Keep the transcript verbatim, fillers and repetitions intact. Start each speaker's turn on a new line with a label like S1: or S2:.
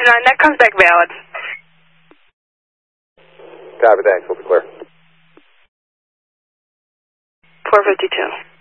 S1: nine, that comes back valid.
S2: Copy, thanks. We'll be clear.
S1: four fifty-two.